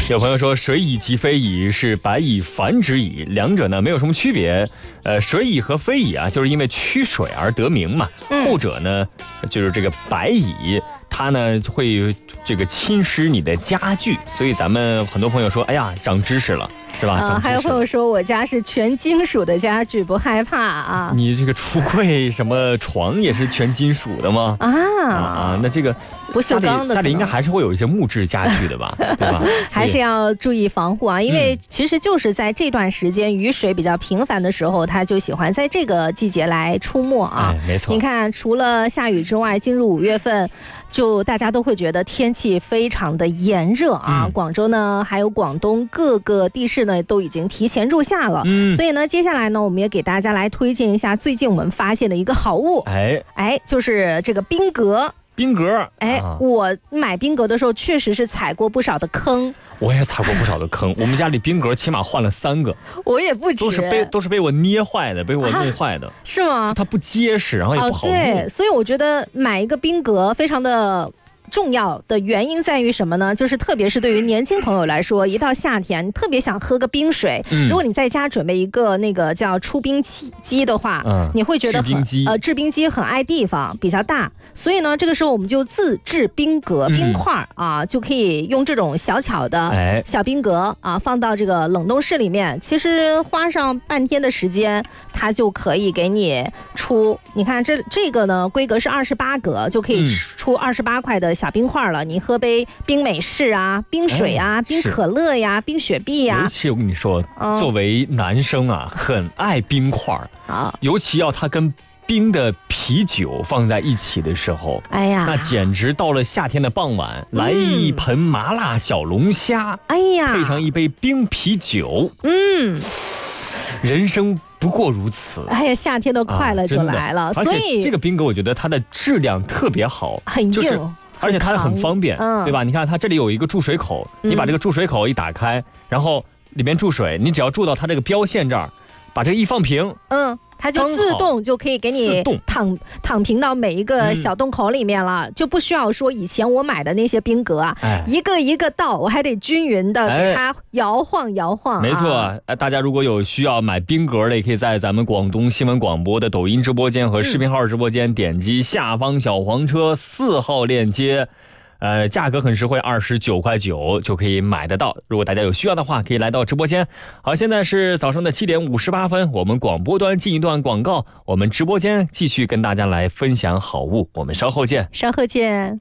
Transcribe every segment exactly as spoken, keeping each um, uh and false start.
有朋友说水蚁及非蚁是白蚁繁殖蚁，两者呢没有什么区别。呃，水蚁和非蚁啊，就是因为驱水而得名嘛。嗯、后者呢，就是这个白蚁，它呢会这个侵蚀你的家具，所以咱们很多朋友说，哎呀，长知识了。是吧？ 呃、还有朋友说我家是全金属的家具，不害怕啊。 你这个橱柜什么床也是全金属的吗？啊啊，那这个不锈钢的家里应该还是会有一些木质家具的吧？对吧？ 还是要注意防护啊，因为其实就是在这段时间雨水比较频繁的时候，它就喜欢在这个季节来出没啊。 哎，没错。 你看，除了下雨之外，进入五月份，就大家都会觉得天气非常的炎热啊。嗯、广州呢，还有广东各个地市呢，都已经提前入夏了。嗯，所以呢，接下来呢，我们也给大家来推荐一下最近我们发现的一个好物。哎哎，就是这个冰格。 冰格， 哎、啊，我买冰格的时候确实是踩过不少的坑。 我也踩过不少的坑，我们家里冰格起码换了三个。 我也不止， 都是被都是被我捏坏的，被我弄坏的。啊、 是吗？ 它不结实，然后也不好用。哦、 对，所以我觉得买一个冰格非常的重要的原因在于什么呢？就是特别是对于年轻朋友来说，一到夏天，你特别想喝个冰水。嗯、如果你在家准备一个那个叫出冰机的话，嗯、你会觉得很制冰机呃制冰机很碍地方，比较大。所以呢，这个时候我们就自制冰格、冰块、嗯、啊，就可以用这种小巧的小冰格啊，放到这个冷冻室里面。其实花上半天的时间，它就可以给你出。你看这这个呢，规格是二十八格，就可以出二十八块的小冰块了。你喝杯冰美式啊、冰水啊、哎、冰可乐呀、冰雪碧呀。 尤其我跟你说，嗯、作为男生啊，很爱冰块啊，尤其要它跟冰的啤酒放在一起的时候，哎呀，那简直到了夏天的傍晚，嗯、来一盆麻辣小龙虾，哎呀，配上一杯冰啤酒，嗯，人生不过如此。 哎呀，夏天的快乐就来了。啊、 所以这个冰格，我觉得它的质量特别好， 很硬。就是而且它很方便，嗯、对吧？你看它这里有一个注水口，嗯、你把这个注水口一打开，然后里面注水，你只要注到它这个标线这儿，把这个一放平，嗯。 它就自动就可以给你躺躺平到每一个小洞口里面了，嗯、就不需要说以前我买的那些冰格啊，哎、一个一个倒，我还得均匀的给它摇晃摇晃。 没错，啊、大家如果有需要买冰格的，也可以在咱们广东新闻广播的抖音直播间和视频号直播间、嗯、点击下方小黄车四号链接。呃，价格很实惠，二十九块九就可以买得到。如果大家有需要的话，可以来到直播间。好，现在是早上的七点五十八分，我们广播端进一段广告，我们直播间继续跟大家来分享好物。我们稍后见， 稍后见。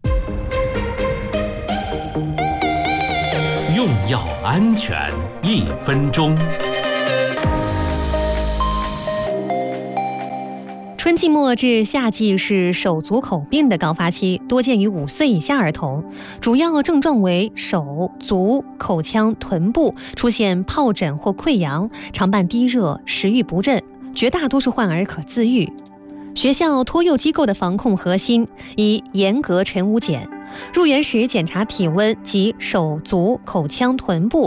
用药安全一分钟。 春季末至夏季是手足口病的高发期，多见于五岁以下儿童。主要症状为手、足、口腔、臀部出现疱疹或溃疡，常伴低热、食欲不振，绝大多数患儿可自愈。学校托幼机构的防控核心以严格晨午检，入园时检查体温及手、足、口腔、臀部